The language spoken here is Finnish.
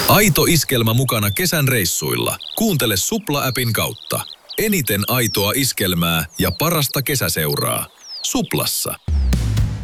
Aito iskelmä mukana kesän reissuilla. Kuuntele Supla-appin kautta. Eniten aitoa iskelmää ja parasta kesäseuraa. Suplassa.